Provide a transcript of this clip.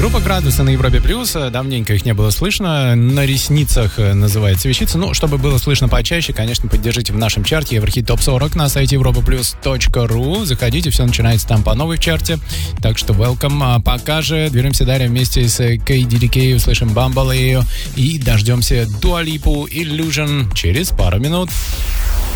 Группа «Градусы» на Европе+. Давненько их не было слышно. На ресницах называется вещица. Ну, чтобы было слышно почаще, конечно, поддержите в нашем чарте Еврохит ТОП 40 на сайте europaplus.ru. Заходите, все начинается там по новой в чарте. Так что welcome. А пока же движемся далее вместе с KDDK, услышим Bumblebee и дождемся Dua Lipa Illusion через пару минут.